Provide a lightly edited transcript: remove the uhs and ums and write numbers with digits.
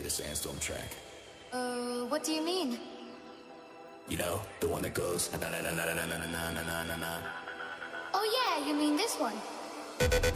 play the Sandstorm track. What do you mean? You know, the one that goes na na na na na na na na na na. Oh yeah, you mean this one?